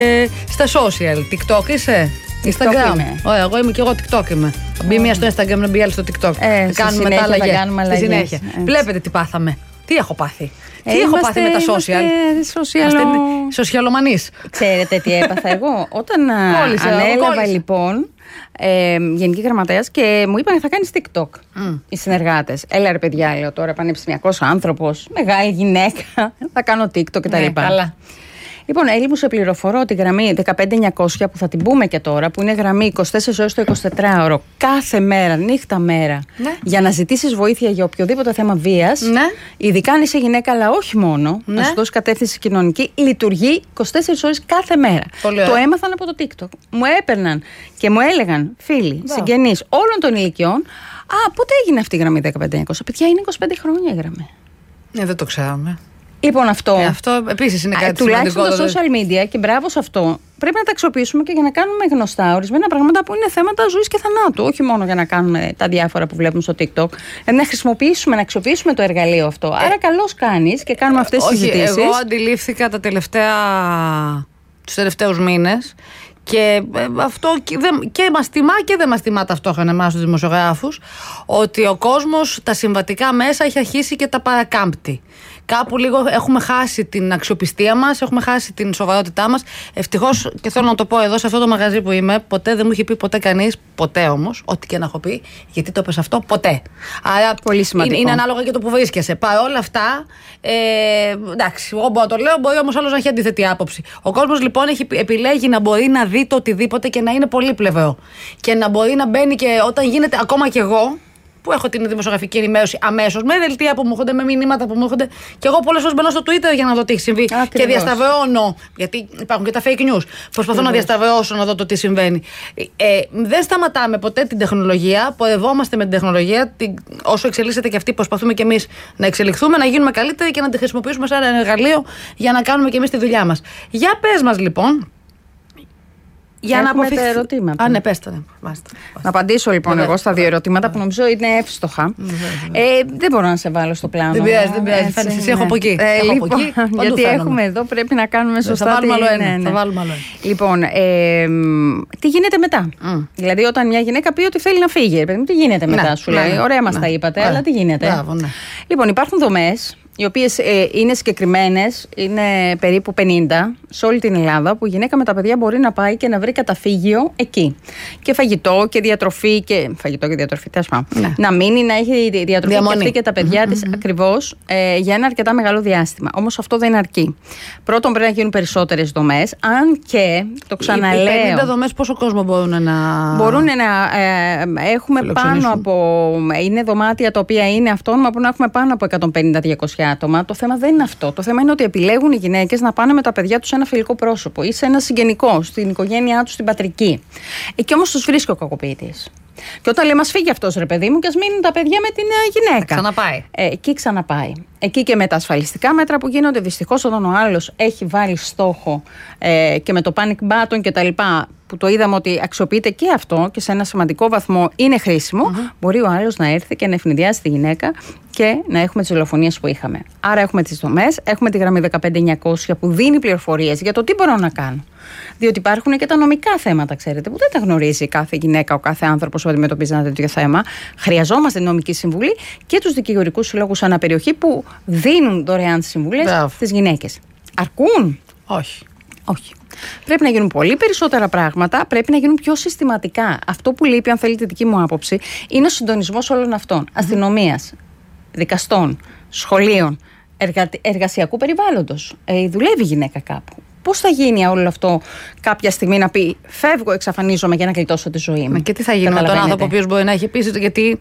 Στα social, TikTok είσαι? Instagram. Ωραία, εγώ είμαι και εγώ TikTok είμαι. Μπει μία στο Instagram, να μπει άλλη στο TikTok. Κάνουμε μετά αλλαγές. Στη συνέχεια. Βλέπετε τι πάθαμε. Τι έχω πάθει. Τι έχω πάθει με τα social. Σοσιαλομανείς. Ξέρετε τι έπαθα εγώ? Όταν ανέλαβα λοιπόν γενική γραμματέας και μου είπαν θα κάνεις TikTok οι συνεργάτες. Έλα ρε παιδιά, λέω τώρα, πανεπιστημιακός άνθρωπος, μεγάλη γυναίκα, θα κάνω TikTok κτλ. Καλά. Λοιπόν, Έλλη, μου σε πληροφορώ τη γραμμή 15900 που θα την πούμε και τώρα, που είναι γραμμή 24 ώρες το 24ωρο, κάθε μέρα, νύχτα μέρα, για να ζητήσεις βοήθεια για οποιοδήποτε θέμα βίας, ειδικά αν είσαι γυναίκα, αλλά όχι μόνο, να σου δώσει κατεύθυνση κοινωνική, λειτουργεί 24 ώρες κάθε μέρα. Το έμαθαν από το TikTok. Μου έπαιρναν και μου έλεγαν φίλοι, συγγενείς όλων των ηλικιών, πότε έγινε αυτή η γραμμή 15900? Παιδιά, είναι 25 χρόνια η γραμμή. Δεν το ξέραμε. Λοιπόν, αυτό επίσης είναι κάτι τουλάχιστον το social media, και μπράβο σε αυτό, πρέπει να τα αξιοποιήσουμε και για να κάνουμε γνωστά ορισμένα πράγματα που είναι θέματα ζωής και θανάτου. Όχι μόνο για να κάνουμε τα διάφορα που βλέπουμε στο TikTok. Να χρησιμοποιήσουμε, να αξιοποιήσουμε το εργαλείο αυτό. Άρα, καλώς κάνεις και κάνουμε αυτές τις συζητήσεις. Εγώ αντιλήφθηκα τους τελευταίους μήνες. Και αυτό και μας τιμά και δεν μας τιμά ταυτόχρονα εμάς τους δημοσιογράφους, ότι ο κόσμος τα συμβατικά μέσα έχει αρχίσει και τα παρακάμπτει. Κάπου λίγο έχουμε χάσει την αξιοπιστία μας, έχουμε χάσει την σοβαρότητά μας. Ευτυχώς, και θέλω να το πω εδώ σε αυτό το μαγαζί που είμαι, ποτέ δεν μου είχε πει ποτέ κανείς, ποτέ όμως, ό,τι και να έχω πει, γιατί το πες αυτό, ποτέ. Άρα πολύ σημαντικό. Είναι ανάλογα και το που βρίσκεσαι. Παρ' όλα αυτά, εντάξει, εγώ μπορώ να το λέω, μπορεί όμως άλλος να έχει αντίθετη άποψη. Ο κόσμος λοιπόν επιλέγει να μπορεί να δει το οτιδήποτε και να είναι πολύπλευρο. Και να μπορεί να μπαίνει και όταν γίνεται, ακόμα κι εγώ, που έχω την δημοσιογραφική ενημέρωση αμέσως, με δελτία που μου έρχονται, με μηνύματα που μου έρχονται. Και εγώ πολλές φορές μπαίνω στο Twitter για να δω τι έχει συμβεί. Και διασταυρώνω. Γιατί υπάρχουν και τα fake news. Προσπαθώ να διασταυρώσω, να δω το τι συμβαίνει. Δεν σταματάμε ποτέ την τεχνολογία. Πορευόμαστε με την τεχνολογία. Όσο εξελίσσεται και αυτή, προσπαθούμε κι εμείς να εξελιχθούμε, να γίνουμε καλύτεροι και να τη χρησιμοποιήσουμε σαν ένα εργαλείο για να κάνουμε κι εμείς τη δουλειά μας. Για πες μας λοιπόν. Για να αποφύγουμε τα ερωτήματα. Ναι, πες το. Να απαντήσω λοιπόν εγώ στα δύο ερωτήματα που νομίζω είναι εύστοχα. Δεν μπορώ να σε βάλω στο πλάνο. Δεν πειράζει. Φαίνεσαι εσύ, έχω από εκεί. Γιατί έχουμε εδώ, πρέπει να κάνουμε σωστά. Θα βάλουμε άλλο ένα. Λοιπόν, τι γίνεται μετά? Δηλαδή, όταν μια γυναίκα πει ότι θέλει να φύγει, τι γίνεται μετά? Σου λέει, ωραία μας τα είπατε, αλλά τι γίνεται? Λοιπόν, υπάρχουν δομές οι οποίες είναι συγκεκριμένες, είναι περίπου 50 σε όλη την Ελλάδα, που η γυναίκα με τα παιδιά μπορεί να πάει και να βρει καταφύγιο εκεί. Και φαγητό και διατροφή τέλος πάντων. Να μείνει, να έχει διατροφή και αυτή και τα παιδιά της ακριβώς για ένα αρκετά μεγάλο διάστημα. Όμως αυτό δεν αρκεί. Πρώτον, πρέπει να γίνουν περισσότερες δομές, αν και το ξαναλέω. Οι 50 δομές πόσο κόσμο μπορούν να. Μπορούν να έχουμε πάνω από. Είναι δωμάτια τα οποία είναι αυτόνομα που να έχουμε πάνω από 150-200 άτομα. Το θέμα δεν είναι αυτό. Το θέμα είναι ότι επιλέγουν οι γυναίκες να πάνε με τα παιδιά τους σε ένα φιλικό πρόσωπο ή σε ένα συγγενικό, στην οικογένειά τους, στην πατρική. Εκεί όμως τους βρίσκει ο κακοποιητής. Και όταν λέει, μας φύγει αυτός ρε παιδί μου, και ας μείνουν τα παιδιά με την γυναίκα. Ξαναπάει. Εκεί ξαναπάει. Εκεί και με τα ασφαλιστικά μέτρα που γίνονται, δυστυχώς, όταν ο άλλος έχει βάλει στόχο και με το panic button και τα λοιπά, που το είδαμε ότι αξιοποιείται και αυτό και σε ένα σημαντικό βαθμό είναι χρήσιμο, μπορεί ο άλλος να έρθει και να ευνηδιάσει τη γυναίκα και να έχουμε τις δολοφονίες που είχαμε. Άρα έχουμε τις δομές, έχουμε τη γραμμή 15900 που δίνει πληροφορίες για το τι μπορώ να κάνω. Διότι υπάρχουν και τα νομικά θέματα, ξέρετε, που δεν τα γνωρίζει κάθε γυναίκα, ο κάθε άνθρωπος που αντιμετωπίζει ένα τέτοιο θέμα. Χρειαζόμαστε νομική συμβουλή και τους δικηγορικούς συλλόγους αναπεριοχή που δίνουν δωρεάν συμβουλές στις γυναίκες. Αρκούν? Όχι. Πρέπει να γίνουν πολύ περισσότερα πράγματα, πρέπει να γίνουν πιο συστηματικά. Αυτό που λείπει, αν θέλετε δική μου άποψη, είναι ο συντονισμός όλων αυτών. Αστυνομίας, δικαστών, σχολείων, εργασιακού περιβάλλοντος. Δουλεύει η γυναίκα κάπου. Πώς θα γίνει όλο αυτό κάποια στιγμή να πει φεύγω, εξαφανίζομαι για να γλιτώσω τη ζωή μου? Και τι θα γίνει με τον άνθρωπο ο οποίος μπορεί να έχει επίσης? Γιατί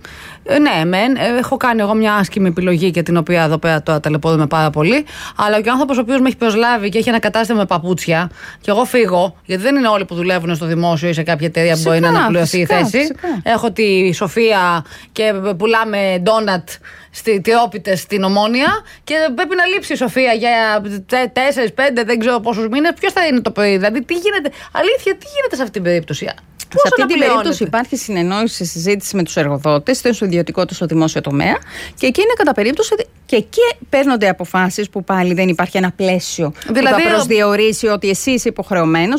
έχω κάνει εγώ μια άσχημη επιλογή και την οποία εδώ πέρα τώρα ταλαιπωρούμε πάρα πολύ. Αλλά και ο άνθρωπος ο οποίος με έχει προσλάβει και έχει ένα κατάστημα με παπούτσια, και εγώ φύγω, γιατί δεν είναι όλοι που δουλεύουν στο δημόσιο ή σε κάποια εταιρεία που μπορεί να αναπληρωθεί η θέση. Φυσικά. Έχω τη Σοφία και πουλάμε ντόνατ τυρόπιτες στην Ομόνια και πρέπει να λείψει η Σοφία για 4-5, δεν ξέρω πόσους μήνες. Ποιος θα είναι το πρωί? Δηλαδή, τι γίνεται? Αλήθεια, τι γίνεται σε αυτή την περίπτωση? Σε αυτή την περίπτωση υπάρχει συνεννόηση, συζήτηση με τους εργοδότες, είτε στο ιδιωτικό είτε στο δημόσιο τομέα, και εκεί είναι κατά περίπτωση και εκεί παίρνονται αποφάσεις που πάλι δεν υπάρχει ένα πλαίσιο που θα προσδιορίσει ότι εσύ είσαι υποχρεωμένος